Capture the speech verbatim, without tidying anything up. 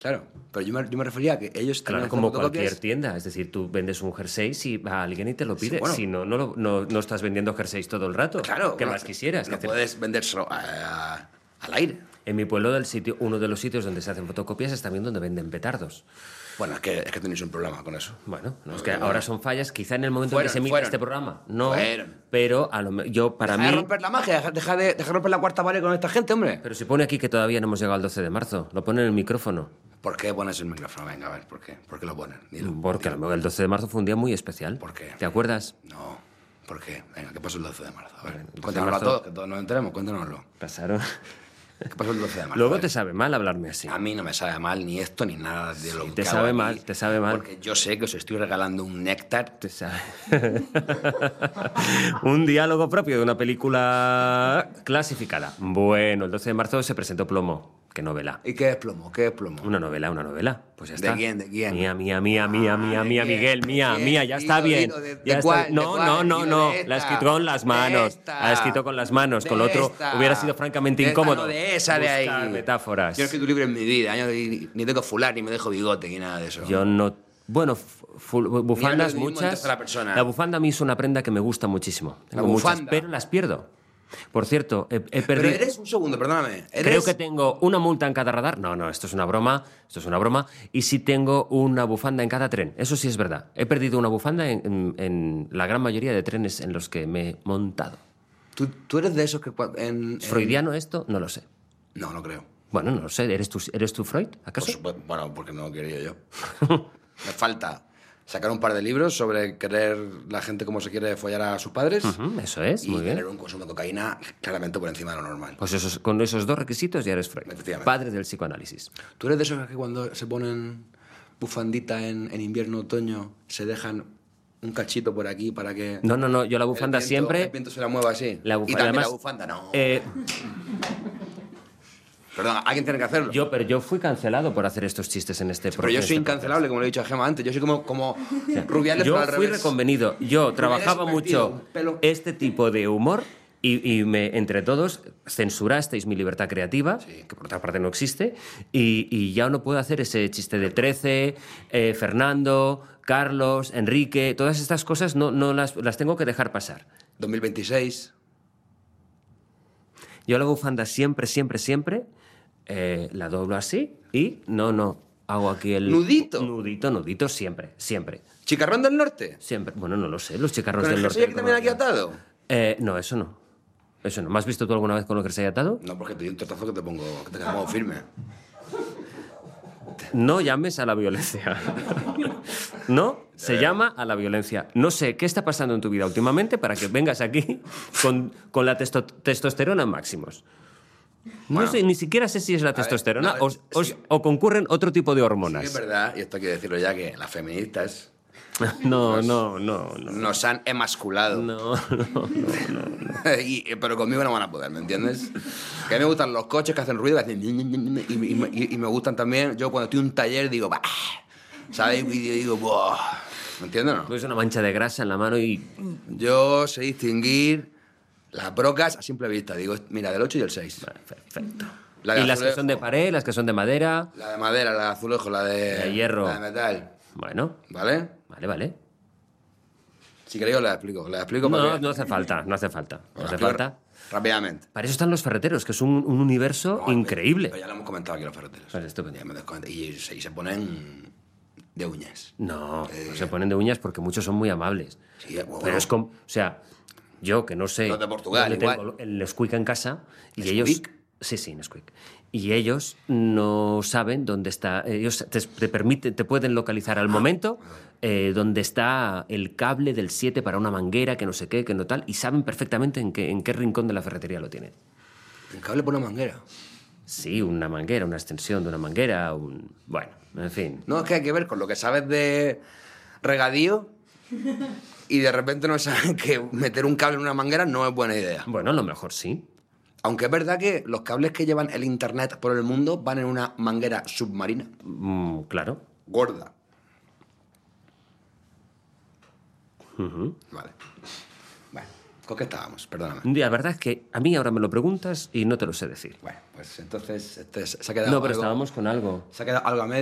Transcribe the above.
Claro, pero yo me, yo me refería a que ellos... Claro, tenían como fotocopias. cualquier tienda. Es decir, tú vendes un jersey si va alguien y te lo pide. Sí, bueno. Si no, no, lo- no, no estás vendiendo jerseys todo el rato. Claro. ¿Qué bueno, más quisieras? No ¿Qué hacer? puedes vendérselo a- a- al aire. En mi pueblo, del sitio, uno de los sitios donde se hacen fotocopias es también donde venden petardos. Bueno, es que, es que tenéis un problema con eso. Bueno, no, es Bueno, que bueno. ahora son fallas, quizá en el momento Fueron, en que se emite fueron. este programa. No, Fueron. pero a lo me- yo, para Deja de mí... romper la magia, deja, deja de, deja de romper la cuarta pared con esta gente, hombre. Pero se pone aquí que todavía no hemos llegado al doce de marzo. Lo pone en el micrófono. ¿Por qué pones el micrófono? Venga, a ver, ¿por qué? ¿Por qué lo ponen? Dilo. Porque a lo mejor el doce de marzo fue un día muy especial. ¿Por qué? ¿Te acuerdas? No, ¿por qué? Venga, ¿qué pasó el doce de marzo? A ver, El doce de cuéntanoslo marzo- a todos, que todos nos enteremos, cuéntanoslo. Pasaron... ¿Qué pasó el doce de marzo? Luego A ver. te sabe mal hablarme así. A mí no me sabe mal ni esto ni nada de lo que te hago sabe aquí, mal, te sabe mal. Porque yo sé que os estoy regalando un néctar. Te sabe. Un diálogo propio de una película clasificada. Bueno, el doce de marzo se presentó Plomo. ¿Qué novela? ¿Y qué es plomo? ¿Qué es plomo? Una novela, una novela. Pues ya ¿De está. quién, de quién? Mía, mía, mía, mía, mía, ¿de mía, quién, Miguel, de mía, quién? mía, ya está Dilo, bien. dilo, ¿de- Ya de está- cuál, de No, cuál? no, no, Dilo no. de La ha esta, escrito con las de manos. esta, La ha escrito con las manos. Con lo de otro esta, hubiera sido francamente de esta, incómodo. no, de esa de ahí. Buscar metáforas. Yo no escrito un libro en mi vida, yo ni, ni tengo fular, ni me dejo bigote, ni nada de eso. Yo no... Bueno, fu- fu- bufandas mismo en muchas. tercera persona. La bufanda a mí es una prenda que me gusta muchísimo. Tengo muchas, bufanda. pero las pierdo. Por cierto, he, he Pero perdido... eres, un segundo, perdóname. Eres, Creo que tengo una multa en cada radar. No, no, esto es una broma. Esto es una broma. Y sí tengo una bufanda en cada tren. Eso sí es verdad. He perdido una bufanda en, en- en la gran mayoría de trenes en los que me he montado. ¿Tú, tú eres de esos que... cua- En, ¿Es en- freudiano esto? No lo sé. No, no creo. Bueno, no lo sé. ¿Eres tú, ¿eres tú Freud, Por acaso? supuesto, bueno, porque no lo quería yo. Me falta sacar un par de libros sobre querer la gente como se quiere follar a sus padres Ujú, eso es, y muy bien. tener un consumo de cocaína claramente por encima de lo normal. Pues esos- con esos dos requisitos ya eres Freud. Efectivamente. Padre del psicoanálisis. ¿Tú eres de esos que cuando se ponen bufandita en, en invierno, otoño, se dejan un cachito por aquí para que... No, no, no. Yo la bufanda el viento- siempre... El viento se la mueva así. La y bufanda, también además, la bufanda, no. eh, Perdón, alguien tiene que hacerlo. yo, pero yo fui cancelado por hacer estos chistes en este Pero yo en soy este incancelable, como le he dicho a Gemma antes. Yo soy como, como Rubiales, Yo pero al fui revés. reconvenido. Yo trabajaba invertido, mucho un pelo. este tipo de humor y, y me, entre todos censurasteis mi libertad creativa, que por otra parte no existe, y, y ya no puedo hacer ese chiste de trece, eh, Fernando, Carlos, Enrique, todas estas cosas no, no las, las tengo que dejar pasar. dos mil veintiséis. Yo la bufanda siempre, siempre, siempre eh, la doblo así y no, no, hago aquí el... ¿Nudito? Nudito, nudito, siempre, siempre, ¿Chicarrón del Norte? siempre. Bueno, no lo sé, los chicarrones ¿Con el del norte... jersey aquí también aquí atado? Eh, no, eso no. Eso no. ¿Me has visto tú alguna vez con lo que se haya atado? No, porque te doy un tortazo que te pongo, que te pongo firme. No llames a la violencia. No se llama a la violencia. No sé qué está pasando en tu vida últimamente para que vengas aquí con, con la testo- testosterona en máximos. No Bueno. sé, ni siquiera sé si es la testosterona no, o, es- o- sí. o concurren otro tipo de Sí, hormonas. es verdad, y esto hay que decirlo ya, que las feministas No, no, no, no. nos han emasculado. No, no, no. Y- pero conmigo no van a poder, ¿me entiendes? Que a mí me gustan los coches que hacen ruido, que hacen... Y, y- y- y me gustan también... Yo cuando estoy en un taller digo... "Bah", ¿sabes? Y digo... "Buah". ¿Me entiendes o no? Pues una mancha de grasa en la mano y... Yo sé distinguir las brocas a simple vista. Digo, mira, del ocho y el seis. Perfecto. La de y las que azulejo. son de pared, las que son de madera... La de madera, la de azulejo, la de... La de hierro. La de metal. Bueno, ¿Vale? vale, vale. Si queréis os la explico. La explico No, porque... no hace falta, no hace falta. No os la hace explico falta. Rápidamente. Para eso están los ferreteros, que es un, un universo No, increíble. Pero ya lo hemos comentado aquí los ferreteros. Vale, estupendo. Ya me doy cuenta. Y, se, y se ponen de uñas. No, no se ponen de uñas porque muchos son muy amables. Sí, bueno. Pero es como, o sea, yo que no sé. Los de Portugal, dónde igual. tengo el Nesquik en casa y ¿Nesquik? ellos. Sí, sí, Nesquik. Y ellos no saben dónde está. Ellos te, te permiten, te pueden localizar al momento eh, dónde está el cable del siete para una manguera, que no sé qué, que no tal, y saben perfectamente en qué, en qué rincón de la ferretería lo tienen. Un cable por una manguera. Sí, una manguera, una extensión de una manguera, un. Bueno, en fin. No, es que hay que ver con lo que sabes de regadío y de repente no sabes que meter un cable en una manguera no es buena idea. Bueno, a lo mejor sí. Aunque es verdad que los cables que llevan el internet por el mundo van en una manguera submarina. Mm, claro. Gorda. Ujú. Vale. Bueno, ¿Con qué estábamos? Perdóname. La verdad es que a mí ahora me lo preguntas y no te lo sé decir. Bueno, pues entonces este, se ha quedado No, pero algo, estábamos con algo. se ha quedado algo a medio.